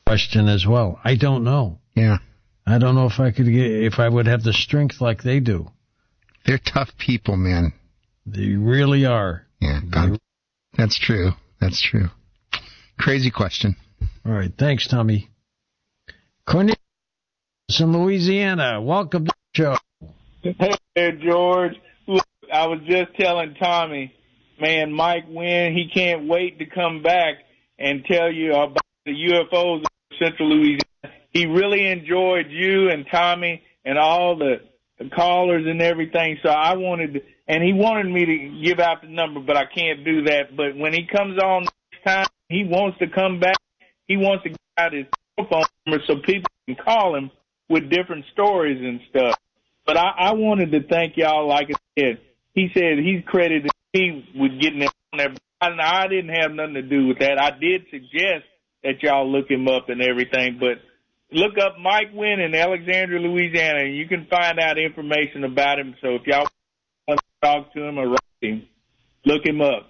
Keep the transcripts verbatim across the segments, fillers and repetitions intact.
question as well. I don't know. Yeah. I don't know if I could get, if I would have the strength like they do. They're tough people, man. They really are. Yeah, God, that's true. That's true. Crazy question. All right. Thanks, Tommy. Cornelius from Louisiana. Welcome to the show. Hey there, George. Look, I was just telling Tommy, man, Mike Wynn, he can't wait to come back and tell you about the U F Os in Central Louisiana. He really enjoyed you and Tommy and all the, the callers and everything. So I wanted to, and he wanted me to give out the number, but I can't do that. But when he comes on next time, he wants to come back. He wants to get out his phone number so people can call him with different stories and stuff. But I, I wanted to thank y'all. Like I said, he said he's credited me with getting it on there. I, I didn't have nothing to do with that. I did suggest that y'all look him up and everything, but look up Mike Wynn in Alexandria, Louisiana, and you can find out information about him. So if y'all want to talk to him or write him, look him up.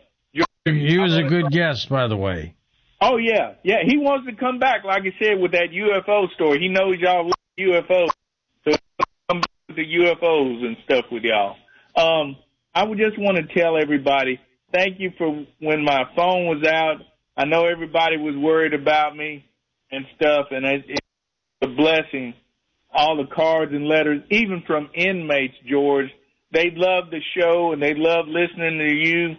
He was a good guest, by the way. Oh, yeah. Yeah, he wants to come back, like I said, with that U F O story. He knows y'all love U F Os, so he'll come back with the U F Os and stuff with y'all. Um, I would just want to tell everybody, thank you for when my phone was out. I know everybody was worried about me and stuff, and it, it's a blessing. All the cards and letters, even from inmates, George, they love the show and they love listening to you.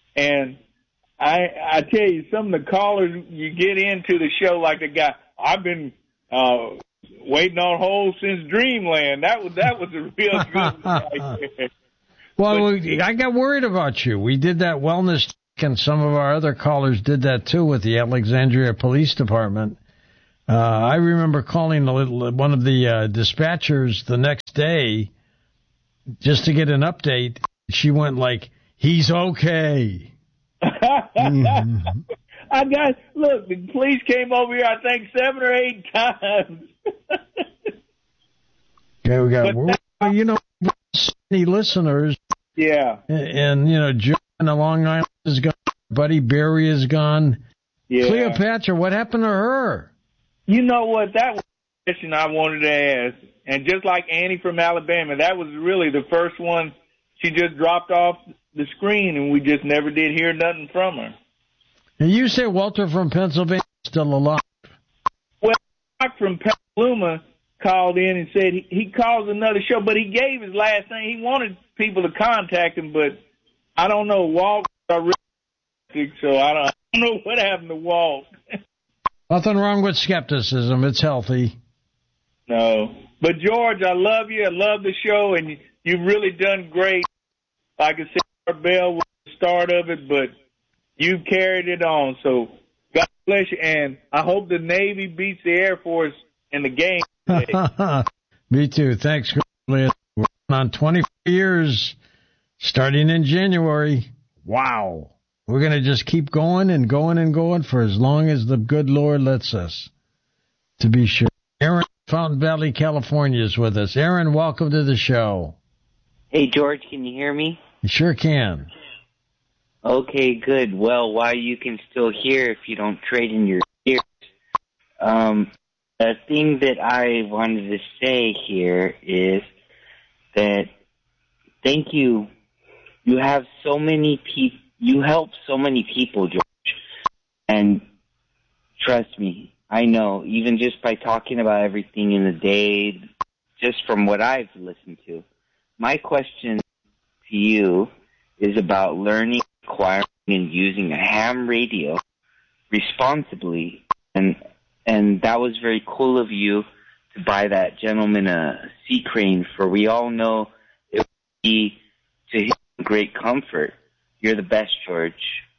And I I tell you, some of the callers you get into the show, like the guy, I've been uh, waiting on hold since Dreamland. That was that was a real good one right there. Well, but, I got worried about you. We did that wellness check, and some of our other callers did that too with the Alexandria Police Department. Uh, I remember calling a little, one of the uh, dispatchers the next day just to get an update. She went like, "He's okay." mm-hmm. I got, look, the police came over here, I think, seven or eight times. Okay, we got, well, you know, many listeners. Yeah. And, and, you know, Joe in the Long Island is gone. Buddy Barry is gone. Yeah. Cleopatra, what happened to her? You know what? That was a question I wanted to ask. And just like Annie from Alabama, that was really the first one. She just dropped off the screen, and we just never did hear nothing from her. And you say Walter from Pennsylvania is still alive? Well, Mark from Petaluma called in and said he, he calls another show, but he gave his last name. He wanted people to contact him, but I don't know. Walt, so I don't, I don't know what happened to Walt. Nothing wrong with skepticism. It's healthy. No. But, George, I love you. I love the show, and you've really done great. Like I said, Art Bell was the start of it, but you carried it on. So, God bless you, and I hope the Navy beats the Air Force in the game today. Me too. Thanks, We're on twenty-four years, starting in January. Wow. We're going to just keep going and going and going for as long as the good Lord lets us, to be sure. Aaron, Fountain Valley, California is with us. Aaron, welcome to the show. Hey, George, can you hear me? You sure can. Okay, good. Well, why you can still hear if you don't trade in your ears. Um, the thing that I wanted to say here is that thank you. You have so many people. You help so many people, George. And trust me, I know, even just by talking about everything in the day, just from what I've listened to. My question to you is about learning, acquiring, and using a ham radio responsibly. And and that was very cool of you to buy that gentleman a sea crane, for we all know it would be to his great comfort. You're the best, George.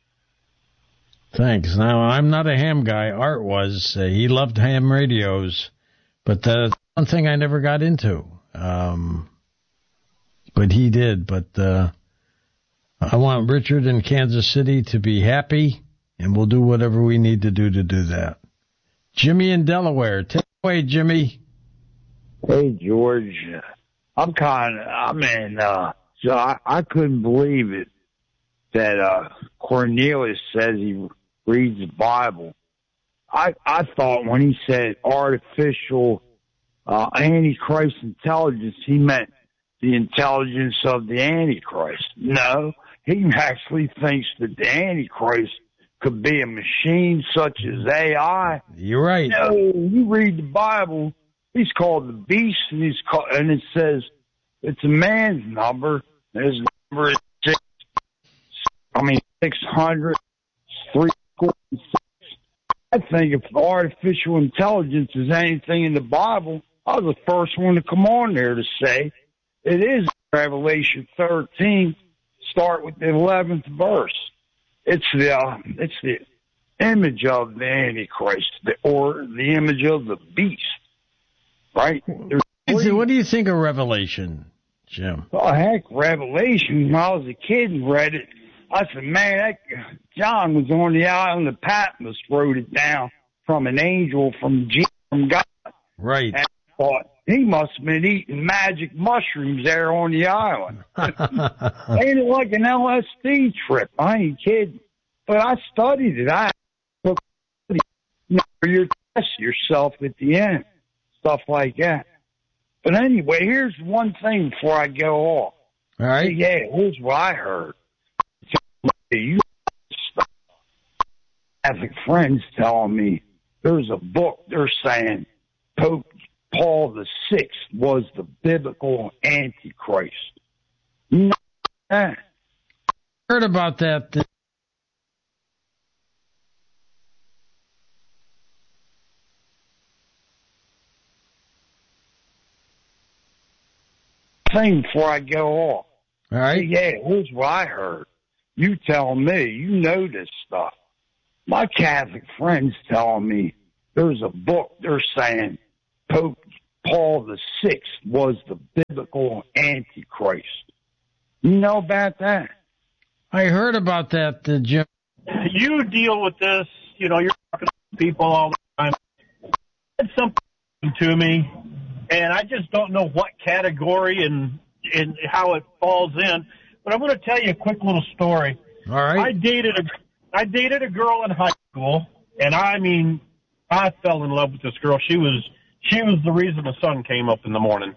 Thanks. Now, I'm not a ham guy. Art was. Uh, he loved ham radios. But that's one thing I never got into. Um, but he did. But uh, I want Richard in Kansas City to be happy, and we'll do whatever we need to do to do that. Jimmy in Delaware. Take it away, Jimmy. Hey, George. I'm kind of, I mean, uh, so I, I couldn't believe it that uh, Cornelius says he reads the Bible. I, I thought when he said artificial uh, Antichrist intelligence, he meant the intelligence of the Antichrist. No, he actually thinks that the Antichrist could be a machine such as A I. You're right. No, you read the Bible, he's called the beast, and he's called, and it says it's a man's number, and his number is six, I mean, six hundred, three score and six. I think if artificial intelligence is anything in the Bible, I was the first one to come on there to say it is Revelation thirteen, start with the eleventh verse. It's the uh, it's the image of the Antichrist, the, or the image of the beast, right? Three, what do you think of Revelation, Jim? Oh, heck, Revelation, when I was a kid and read it, I said, man, that, John was on the island of Patmos, wrote it down from an angel from, G- from God. Right. And I thought, he must have been eating magic mushrooms there on the island. Ain't it like an L S D trip? I ain't kidding. But I studied it. I took you know, you test yourself at the end, stuff like that. But anyway, here's one thing before I go off. All right. Yeah, here's what I heard. You Catholic friends telling me there's a book they're saying Pope Paul the Sixth was the biblical Antichrist. You know that? Heard about that. Thing before I go off. All right. Yeah, here's what I heard. You tell me. You know this stuff. My Catholic friends telling me there's a book they're saying Pope Paul the Sixth was the biblical Antichrist. You know about that? I heard about that, uh, Jim. You deal with this, you know, you're talking to people all the time. It's something to me, and I just don't know what category and, and how it falls in. But I'm going to tell you a quick little story. All right. I dated a, I dated a girl in high school, and I mean, I fell in love with this girl. She was, she was the reason the sun came up in the morning.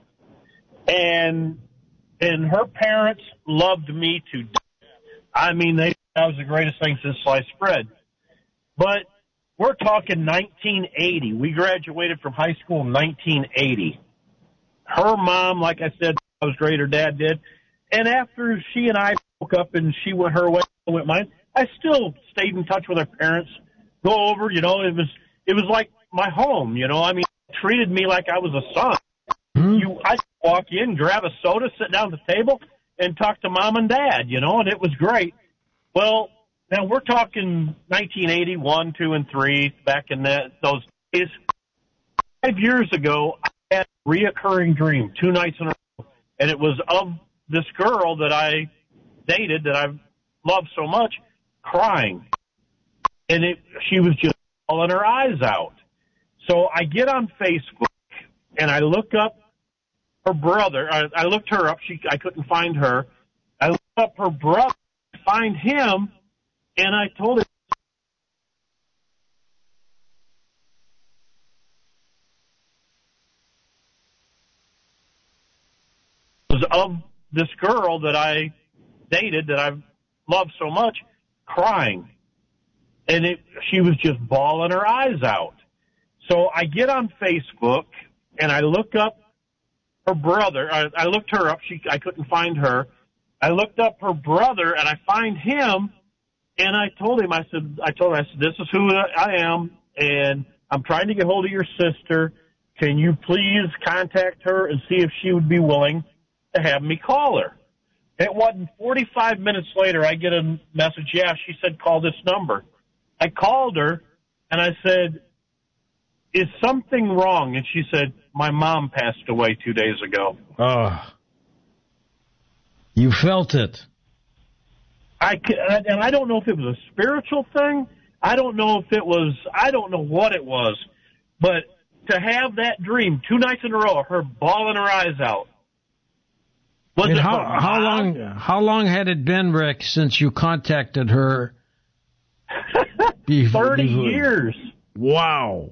And, and her parents loved me to death. I mean, they, that was the greatest thing since sliced bread. But we're talking nineteen eighty. We graduated from high school in nineteen eighty. Her mom, like I said, was great. Her dad did. And after she and I broke up and she went her way, I went mine, I still stayed in touch with her parents. Go over, you know, it was it was like my home, you know. I mean, treated me like I was a son. Mm-hmm. You, I walk in, grab a soda, sit down at the table, and talk to mom and dad, you know, and it was great. Well, now we're talking nineteen eighty-one, two, and three, back in that those days. Five years ago, I had a reoccurring dream, two nights in a row, and it was of this girl that I dated, that I loved so much, crying. And it, she was just bawling her eyes out. So I get on Facebook, and I look up her brother. I, I looked her up. She, I couldn't find her. I looked up her brother, find him, and I told him it was of this girl that I dated, that I loved so much, crying. And it, she was just bawling her eyes out. So I get on Facebook, and I look up her brother. I, I looked her up. She, I couldn't find her. I looked up her brother, and I find him, and I told him, I said, I told him, I said, this is who I am, and I'm trying to get hold of your sister. Can you please contact her and see if she would be willing to have me call her? It wasn't forty-five minutes later, I get a message, yeah, she said, call this number. I called her, and I said, is something wrong? And she said, my mom passed away two days ago. Oh. You felt it. I, and I don't know if it was a spiritual thing. I don't know if it was, I don't know what it was. But to have that dream two nights in a row, her bawling her eyes out. Was and it how, how long How long had it been, Rick, since you contacted her? thirty years. Wow.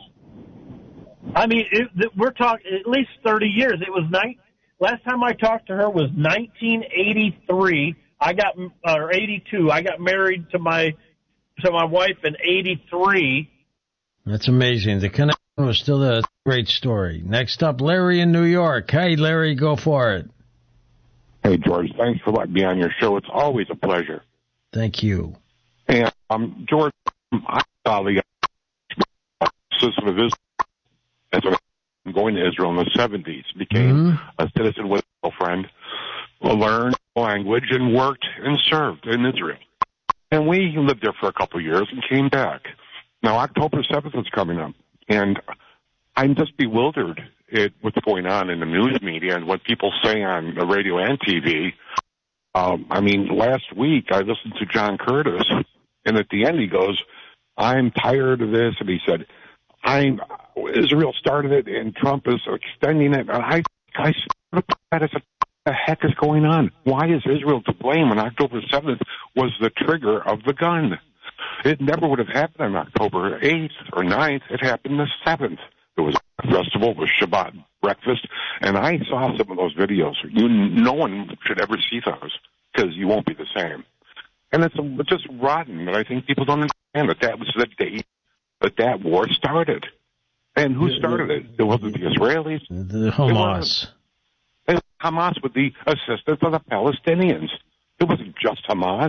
I mean, it, we're talking at least thirty years. It was nine. Last time I talked to her was nineteen eighty-three. I got or eighty-two. I got married to my to my wife in eighty-three. That's amazing. The connection was still a great story. Next up, Larry in New York. Hey, Larry, go for it. Hey, George. Thanks for letting me on your show. It's always a pleasure. Thank you. And um, George, I saw the system of Israel as I'm going to Israel in the seventies, became mm-hmm. a citizen with a girlfriend, learned the language, and worked and served in Israel. And we lived there for a couple of years and came back. Now, October seventh is coming up, and I'm just bewildered at what's going on in the news media and what people say on the radio and T V. Um, I mean, last week I listened to John Curtis, and at the end he goes, I'm tired of this, and he said, I'm, Israel started it, and Trump is extending it. And I, I said, what the heck is going on? Why is Israel to blame when October seventh was the trigger of the gun? It never would have happened on October eighth or ninth. It happened the seventh. It was a festival, it was Shabbat breakfast, and I saw some of those videos. You, no one should ever see those because you won't be the same. And it's, a, it's just rotten, but I think people don't understand that that was the date that that war started. And who started it? It wasn't the Israelis. The Hamas. It was Hamas with the assistance of the Palestinians. It wasn't just Hamas.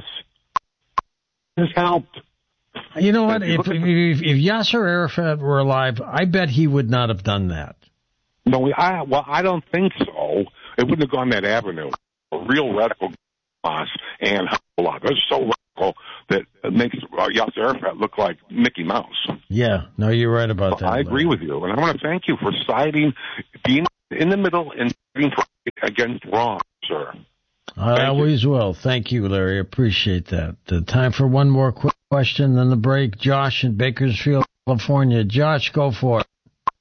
This helped. You know what? If, if, if Yasser Arafat were alive, I bet he would not have done that. No, I, well, I don't think so. It wouldn't have gone that avenue. A real radical Hamas and Hezbollah. They're so radical that it makes uh, Yasser Arafat look like Mickey Mouse. Yeah, no, you're right about that. I agree with you, and I want to thank you for siding, being in the middle and fighting against wrong, sir. I always you. will. Thank you, Larry. Appreciate that. Uh, time for one more quick question, then the break. Josh in Bakersfield, California. Josh, go for it.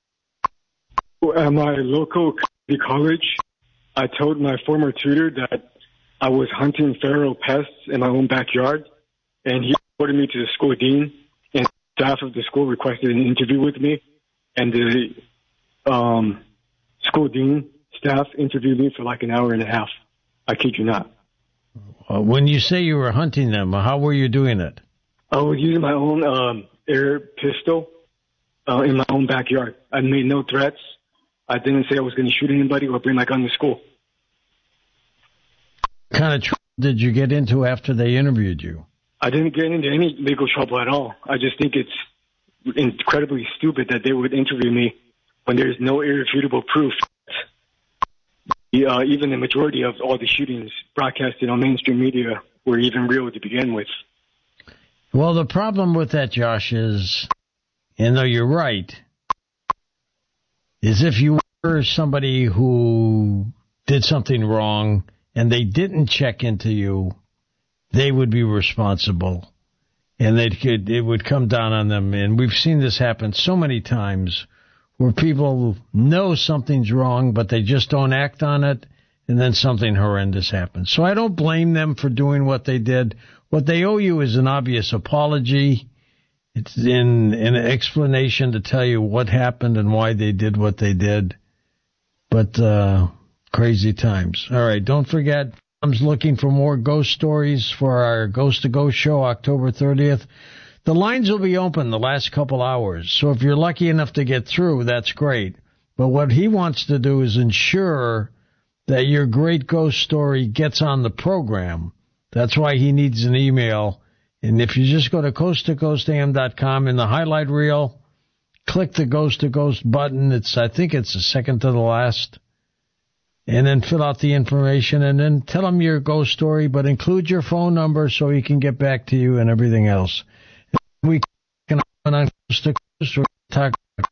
At my local college, I told my former tutor that I was hunting feral pests in my own backyard, and he reported me to the school dean, and staff of the school requested an interview with me, and the um, school dean staff interviewed me for like an hour and a half. I kid you not. Uh, when you say you were hunting them, how were you doing it? I was using my own um, air pistol uh, in my own backyard. I made no threats. I didn't say I was going to shoot anybody or bring my gun to school. What kind of trouble did you get into after they interviewed you? I didn't get into any legal trouble at all. I just think it's incredibly stupid that they would interview me when there's no irrefutable proof. Uh, even the majority of all the shootings broadcasted on mainstream media were even real to begin with. Well, the problem with that, Josh, is, and though you're right, is if you were somebody who did something wrong and they didn't check into you, they would be responsible, and they could it would come down on them. And we've seen this happen so many times, where people know something's wrong, but they just don't act on it, and then something horrendous happens. So I don't blame them for doing what they did. What they owe you is an obvious apology. It's in, in an explanation to tell you what happened and why they did what they did. But uh crazy times. All right, don't forget, I'm looking for more ghost stories for our Ghost to Ghost show, October thirtieth. The lines will be open the last couple hours, so if you're lucky enough to get through, that's great. But what he wants to do is ensure that your great ghost story gets on the program. That's why he needs an email. And if you just go to coast to coast a m dot com, in the highlight reel, click the Ghost to Ghost button. It's I think it's the second to the last. And then fill out the information, and then tell him your ghost story, but include your phone number so he can get back to you and everything else. We can on Coast to Coast talk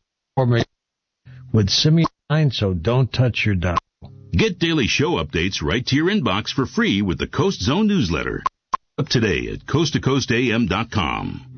with Simeon, so don't touch your dial. Get daily show updates right to your inbox for free with the Coast Zone newsletter. Up today at coast to coast a m dot com.